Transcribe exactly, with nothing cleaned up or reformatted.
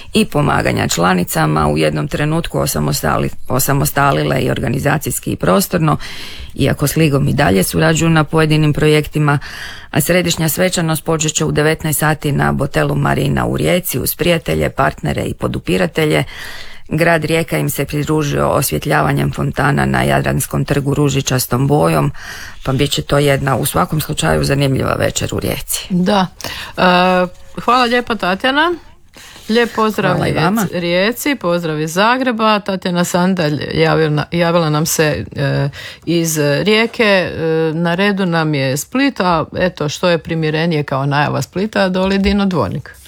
i pomaganja članicama u jednom trenutku osamostali, osamostalile i organizacijski i prostorno, iako s Ligom i dalje surađuju na pojedinim projektima, a središnja svečanost počet će u devetnaest sati na Botelu Marina u Rijeci uz prijatelje, partnere i podupiratelje. Grad Rijeka im se pridružio osvjetljavanjem fontana na Jadranskom trgu ružičastom bojom, pa bit će to jedna u svakom slučaju zanimljiva večer u Rijeci. Da, e, hvala lijepa Tatjana. Lijep pozdrav Rijeci, pozdrav iz Zagreba. Tatjana Sandalj javila, javila nam se e, iz Rijeke, e, na redu nam je Split, a eto što je primjerenije kao najava Splita, doli Dino Dvornik.